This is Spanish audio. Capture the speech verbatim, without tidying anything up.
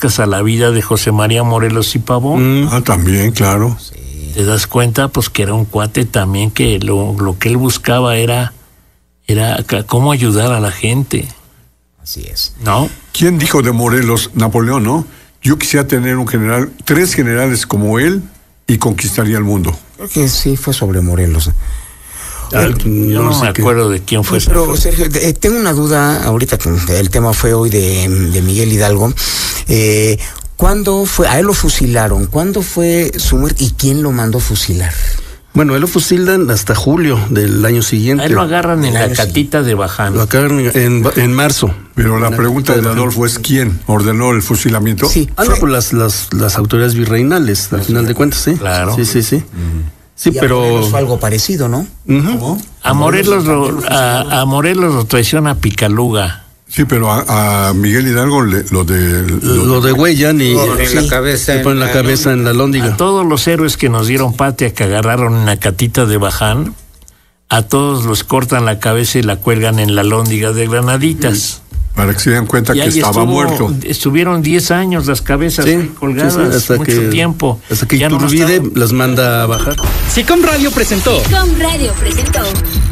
conozcas a la vida de José María Morelos y Pavón. Mm, ah, también, claro. Sí. Te das cuenta, pues, que era un cuate también que lo, lo que él buscaba era, era cómo ayudar a la gente. Así es. ¿No? ¿Quién dijo de Morelos? Napoleón, ¿no? Yo quisiera tener un general, tres generales como él y conquistaría el mundo. Creo que sí fue sobre Morelos. Ah, yo no, no me acuerdo que... de quién fue. Pero, Sergio, eh, tengo una duda ahorita que el tema fue hoy de, de Miguel Hidalgo. Eh, ¿Cuándo fue? A él lo fusilaron. ¿Cuándo fue su muerte y quién lo mandó fusilar? Bueno, él lo fusilan hasta julio del año siguiente. A él lo agarran en la catita de Baján. Lo agarran en, en marzo. Pero la pregunta de Adolfo es ¿quién ordenó el fusilamiento? Sí, ah, no, pues las, las, las autoridades virreinales, al final de cuentas, sí. Claro. Sí, sí, sí. Mm. Sí, y pero... A Morelos fue algo parecido, ¿no? Uh-huh. ¿Cómo? A Morelos lo, a, a Morelos lo traiciona Picaluga. Sí, pero a, a Miguel Hidalgo le, lo de... Lo, lo de Huellan y... Lo de la cabeza. Le ponen la cabeza en la lóndiga. A todos los héroes que nos dieron patria, que agarraron en la catita de Baján, a todos los cortan la cabeza y la cuelgan en la lóndiga de Granaditas. Para que se den cuenta y que estaba estuvo, muerto. Estuvieron diez años las cabezas sí, colgadas, sí, sí, hasta mucho que, tiempo. Hasta que ya Iturbide no las manda a bajar. SICOM Radio presentó. SICOM Radio presentó.